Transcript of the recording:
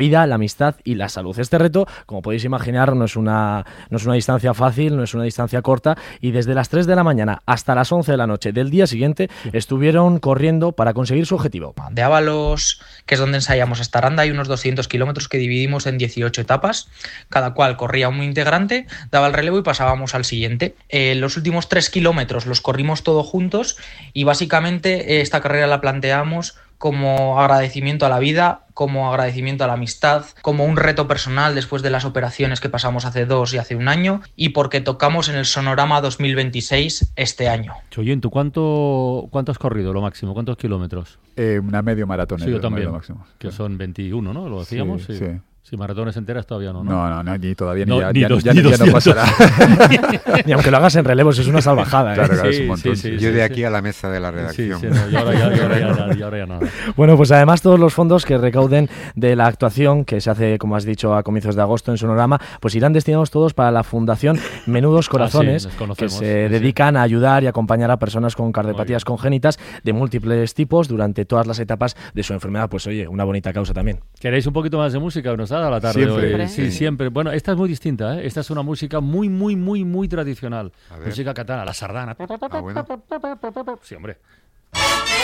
vida, la amistad y la salud. Este reto, como podéis imaginar, no es una distancia fácil, no es una distancia corta, y desde las 3 de la mañana hasta las 11 de la noche del día siguiente estuvieron corriendo para conseguir su objetivo. De Ábalos, que es donde ensayamos, hasta Aranda, hay unos 200 kilómetros que dividimos en 18 etapas. Cada cual corría un integrante, daba el relevo y pasábamos al siguiente. Los últimos 3 kilómetros los corrimos todos juntos y básicamente esta carrera la planteamos como agradecimiento a la vida, como agradecimiento a la amistad, como un reto personal después de las operaciones que pasamos hace 2 y hace 1 año, y porque tocamos en el Sonorama 2026 este año. Choyen, ¿tú cuánto has corrido lo máximo? ¿Cuántos kilómetros? Una medio maratón. Sí, yo también, lo máximo. Que son 21, ¿no? ¿Lo decíamos? Sí. Si maratones enteras todavía no. No, ni todavía no, ya no pasará. Ni aunque lo hagas en relevos, es una salvajada. Claro, es un montón. Yo de aquí a la mesa de la redacción. Y ahora ya nada. Bueno, pues además todos los fondos que recauden de la actuación, que se hace, como has dicho, a comienzos de agosto en Sonorama, pues irán destinados todos para la Fundación Menudos Corazones, que se dedican a ayudar y acompañar a personas con cardiopatías congénitas de múltiples tipos durante todas las etapas de su enfermedad. Pues oye, una bonita causa también. ¿Queréis un poquito más de música? Nos da la tarde siempre. Hoy. Sí, siempre. Bueno, esta es muy distinta, ¿eh? Esta es una música muy, muy, muy, muy tradicional. Música catalana, la sardana. Bueno. Sí, hombre.